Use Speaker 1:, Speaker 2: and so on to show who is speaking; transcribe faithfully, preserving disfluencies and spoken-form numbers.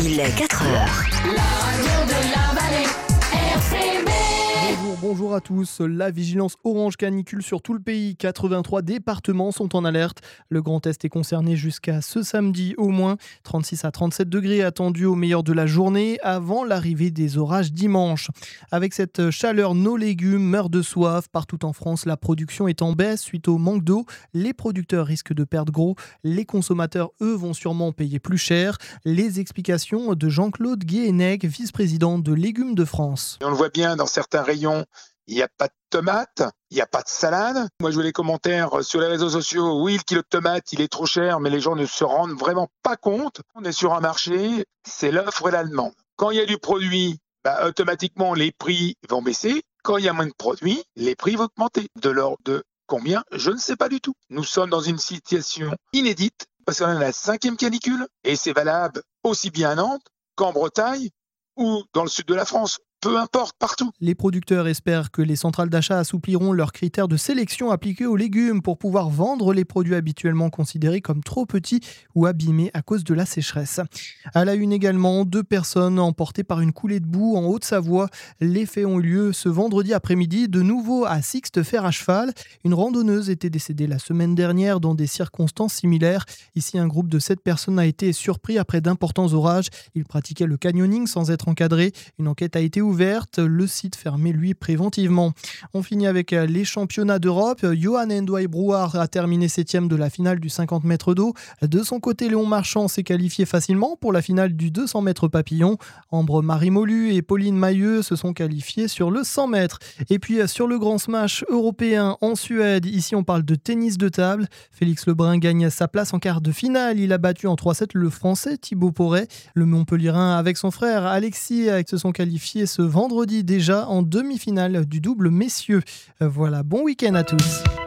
Speaker 1: Il est quatre heures.
Speaker 2: La radio de la vallée, R C B.
Speaker 3: Bonjour, bonjour à tous. La vigilance orange canicule sur tout le pays. quatre-vingt-trois départements sont en alerte. Le Grand Est est concerné jusqu'à ce samedi au moins. trente-six à trente-sept degrés attendus au meilleur de la journée avant l'arrivée des orages dimanche. Avec cette chaleur, nos légumes meurent de soif. Partout en France, la production est en baisse suite au manque d'eau. Les producteurs risquent de perdre gros. Les consommateurs, eux, vont sûrement payer plus cher. Les explications de Jean-Claude Guéhenec, vice-président de Légumes de France.
Speaker 4: On le voit bien dans certains rayons, il n'y a pas de tomates, il n'y a pas de salade. Moi, je vois les commentaires sur les réseaux sociaux. Oui, le kilo de tomates, il est trop cher, mais les gens ne se rendent vraiment pas compte. On est sur un marché, c'est l'offre et la demande. Quand il y a du produit, bah, automatiquement, les prix vont baisser. Quand il y a moins de produits, les prix vont augmenter. De l'ordre de combien? Je ne sais pas du tout. Nous sommes dans une situation inédite parce qu'on est la cinquième canicule et c'est valable aussi bien à Nantes qu'en Bretagne ou dans le sud de la France. Peu importe, partout.
Speaker 3: Les producteurs espèrent que les centrales d'achat assoupliront leurs critères de sélection appliqués aux légumes pour pouvoir vendre les produits habituellement considérés comme trop petits ou abîmés à cause de la sécheresse. À la une également, deux personnes emportées par une coulée de boue en Haute-Savoie. Les faits ont eu lieu ce vendredi après-midi, de nouveau à Sixte-Fer à cheval. Une randonneuse était décédée la semaine dernière dans des circonstances similaires. Ici, un groupe de sept personnes a été surpris après d'importants orages. Ils pratiquaient le canyoning sans être encadrés. Une enquête a été ouverte. Ouverte, le site fermé lui préventivement. On finit avec les championnats d'Europe. Johan Ndouai Brouard a terminé septième de la finale du cinquante mètres d'eau. De son côté, Léon Marchand s'est qualifié facilement pour la finale du deux cents mètres papillon. Ambre Marie-Molu et Pauline Mailleux se sont qualifiées sur le cent mètres. Et puis sur le grand smash européen en Suède, ici on parle de tennis de table. Félix Lebrun gagne sa place en quart de finale. Il a battu en trois sept le français Thibaut Porret. Le Montpellierin avec son frère Alexis se sont qualifiés ce vendredi déjà en demi-finale du double messieurs. Voilà, bon week-end à tous.